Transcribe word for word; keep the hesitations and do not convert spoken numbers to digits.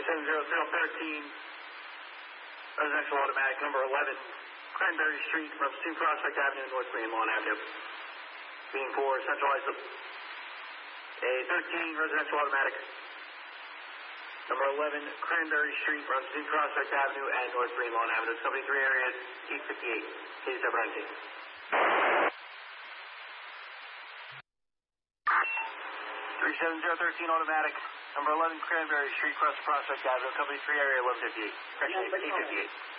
seven zero zero thirteen, residential automatic, number eleven, Cranberry Street from Two Prospect Avenue, North Green Lawn Avenue. Being for centralized. A thirteen, residential automatic, number eleven, Cranberry Street runs Two Prospect Avenue and North Green Lawn Avenue. Company three area, eight fifty-eight, eighty-seven nineteen. three seven zero one three automatic, number eleven, Cranberry Street, across Prospect Avenue, company three area, eleven fifty-eight. Correction, eight fifty-eight.